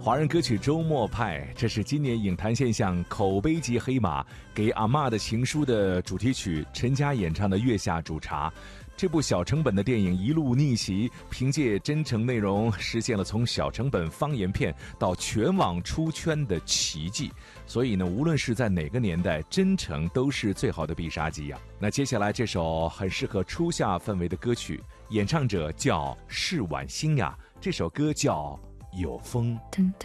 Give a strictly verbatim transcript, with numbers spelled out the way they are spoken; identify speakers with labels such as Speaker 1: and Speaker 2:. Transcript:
Speaker 1: 华人歌曲周末派，这是今年影坛现象口碑级黑马给阿嬷的情书的主题曲，陈嘉演唱的《月下煮茶》。这部小成本的电影一路逆袭，凭借真诚内容实现了从小成本方言片到全网出圈的奇迹。所以呢，无论是在哪个年代，真诚都是最好的必杀技啊。那接下来这首很适合初夏氛围的歌曲，演唱者叫释婉欣雅，这首歌叫《有风》。